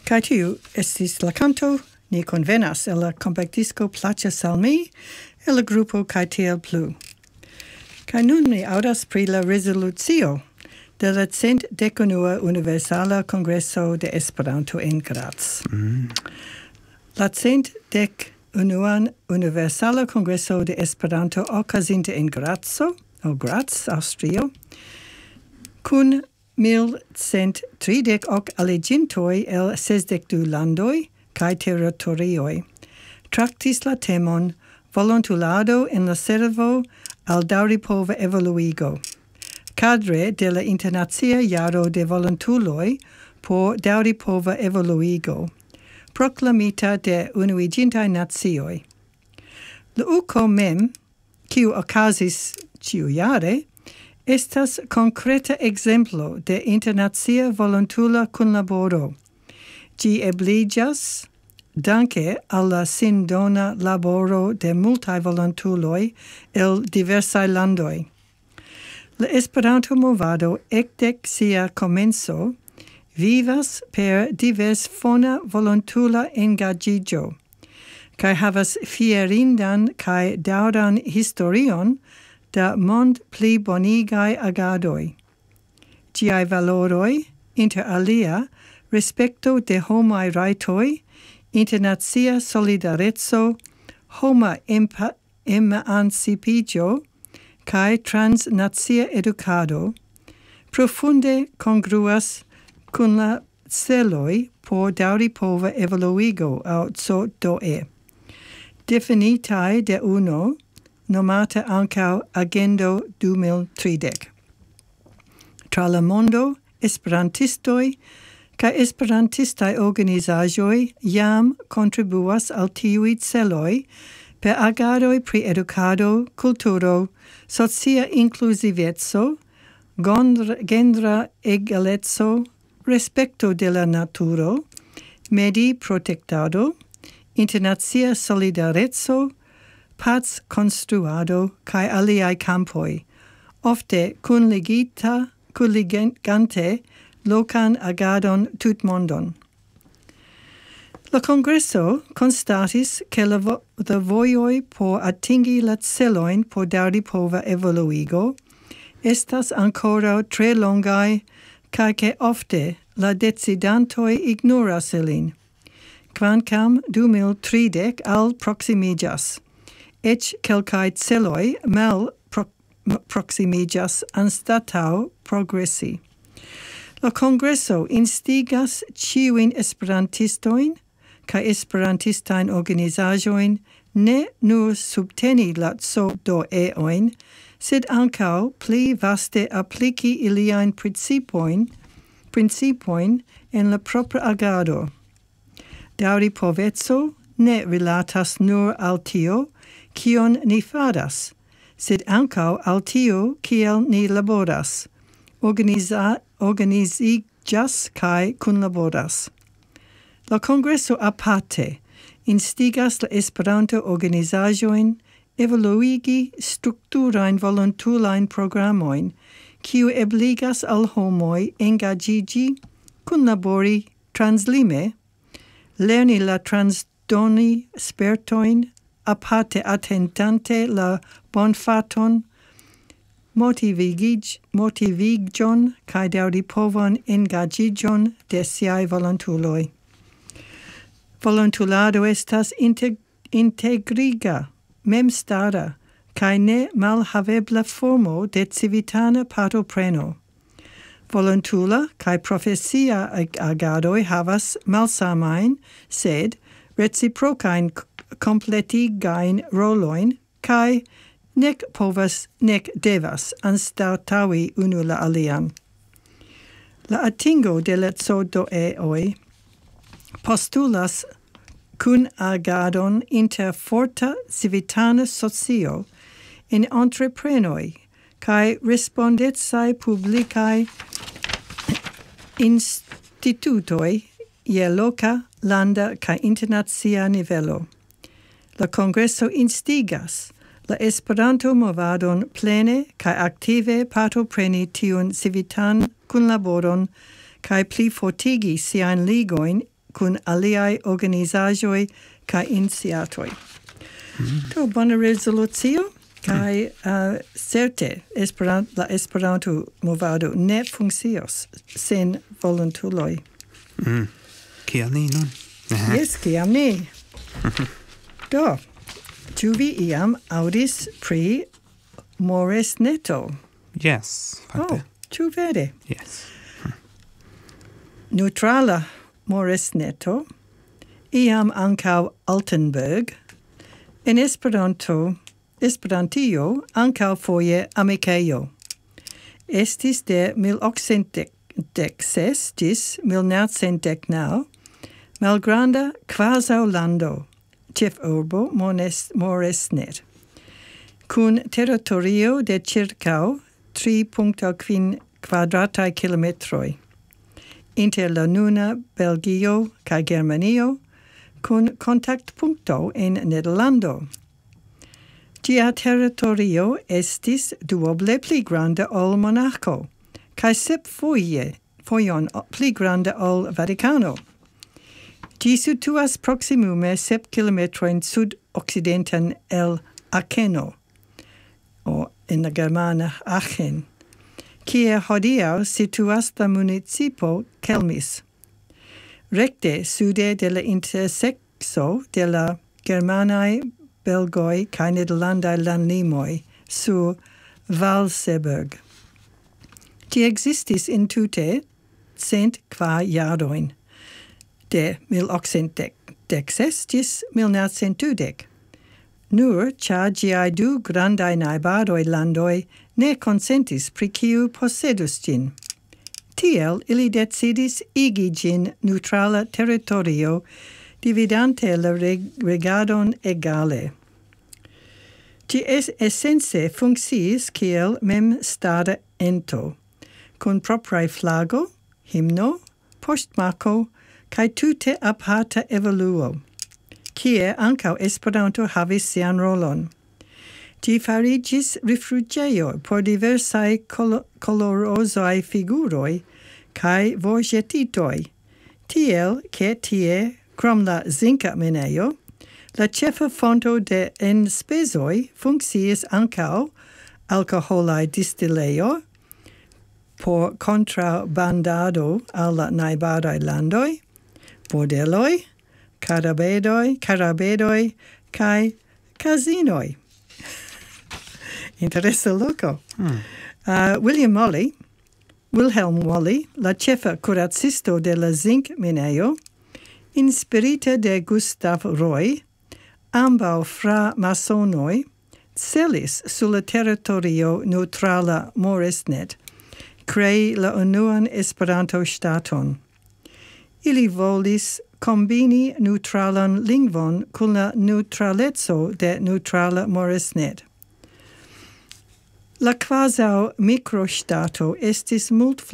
Kai tiu estis la canto ni convenas el la compactisco Placas al mi el la gruppo Kai tiel plu. Kai nun mi audas pri la resolutio de la 119 Universala Congresso de Esperanto en Graz. La 119 Universala Congresso de Esperanto okazinte en Grazo, o Graz, Austrio, kun 1130 allegintoi el 62 landoi kai territorioi, tractis la temon volontulado en la servo al daŭripova evoluigo, cadre de la Internacia Jaro de Volontuloj por daŭripova evoluigo, proklamita de Unuiĝintaj Nacioj. La UKO mem, kiu okazis ĉiujare, estas concreta exemplo de internacia volontula kunlaboro. Ĝi ebliĝas danke al la sindona laboro de multaj volontuloj el diversaj landoj. La Esperanto-movado ekde sia komenco vivas per diversfona volontula engaĝiĝo kaj havas fierindan kaj daŭran historion da mond pli bonigaj agadoj. Ĝiaj valoroj, inter alia, respekto de homaj rajtoj, internacia solidareco, homa emancipiĝo kaj transnacia edukado, profunde kongruas kun la celoj por daŭripova evoluigo aŭ CDE, definitaj de UNO, nomata ankaŭ Agendo 2030. Tra la mondo, esperantistoj kaj esperantistaj organizaĵoj jam kontribuas al tiuj celoj per agadoj pri edukado, kulturo, socia inkluziveco, genra egaleco, respekto de la naturo, medi-protektado, internacia solidareco, pac konstruado kaj aliaj campoj, ofte kunligante lokan agadon tutmondon. La Kongreso konstatis ke la vojoj por atingi la celojn por daŭripova evoluigo estas ankoraŭ tre longaj kaj ke ofte la decidantoj ignoras ilin, kvankam 2030 alproksimiĝas. Eĉ kelkaj celoj malproksimiĝas anstataŭ progresi. La Kongreso instigas ĉiujn esperantistojn kaj esperantistajn organizaĵojn ne nur subteni la CDE-ojn, sed ankaŭ pli vaste apliki iliajn principojn en la propra agado. Daŭripoveco ne rilatas nur al tio, kion ni faras, sed ankaŭ al tio, kiel ni laboras, organiziĝas kaj kunlaboras. La Kongreso aparte instigas la Esperanto-organizaĵojn evoluigi strukturajn volontulajn programojn, kiu ebligas al homoj engaĝiĝi, kunlabori translime, lerni la transdoni spertojn, aparte atentante la bonfaton, motiviĝon kaj daŭripovan engaĝiĝon de siaj volontuloj. Volontulado estas integriga, memstara kaj ne malhavebla formo de civitana partopreno. Volontula kaj profesia agadoj havas malsamajn, sed reciprokajn kompletigajn rolojn kaj nek povas nek devas anstataŭi unu la alian. La atingo de la CDE-oj postulas kun agadon inter forta civitana socio en entreprenoj kaj respondecaj publikaj institutoj je loka, landa kaj internacia nivelo. La Kongreso instigas la Esperanto-movadon plene kaj aktive partopreni tiun civitan kunlaboron kaj pli fortigi siajn ligojn kun aliai organizaĵoj kaj iniciatoj. Do bona rezolucio kaj certe la Esperanto-movado ne funkcios sen volontuloj. Kiel ni nun? Jes, kiam ni. Do, ĉu vi iam aŭdis pri Moresneto? Yes, fakte. Ĉu vere? Yes. Neutrala Moresneto, iam ankaŭ Altenburg, en Esperantio ankaŭ foje amikejo. Estis de 1816 ĝis 1919 malgranda kvazaŭlando, ĉefurbo Moresnet, kun teritorio de ĉirkaŭ 3.5 kvadrataj kilometroj. Inter la nuna Belgio kaj Germanio, kun kontaktpunkto en Nederlando. Ĝia teritorio estis duoble pli granda ol Monaco, kaj 7 fojon pli granda ol Vatikano. Ĝi situas proksimume 7 kilometrojn sud-okcidenten el Akeno, o en la germana Aachen, kie hodiaŭ situas la municipo Kelmis. Rekte sude de la intersekso de la germanaj, belgoj kaj nederlandaj landlimoj sur Valseberg. Ĝi ekzistis entute 104 jarojn, de 1816 ĝis 1920. Nur ĉar ĝiaj du grandaj najbaroj landoj ne konsentis pri kiu posedus ĝin. Tiel ili decidis igi ĝin neutrala teritorio, dividante la regadon egale. Ĝi esence funkciis kiel memstara ento, kun propraj flago, himno, poŝtmarko kaj tute aparta evoluo, kie ankaŭ Esperanto havis sian rolon. Ĝi fariĝis rifuĝejo por diversaj kolorozaj figuroj kaj voĵetitoj, tiel ke tie, krom la zinka minejo, la ĉefa fonto de enspezoj funkciis ankaŭ alkoholaj distillejo por kontraŭbandado al la najbaraj landoj, bordeloj, karabedoj kaj kazinoj. Interesa loko. Wilhelm Molly, la ĉefa kuracisto de la zinc-minejo, inspirita de Gustav Roy, ambaŭ framasonoj, celis sur la teritorio neutrala Moresnet krei la unuan Esperanto-ŝtaton. Ili volis kombini neutralan lingvon kun la neutraleco de neutrala Moresnet. La kvazaŭ mikroŝtato estis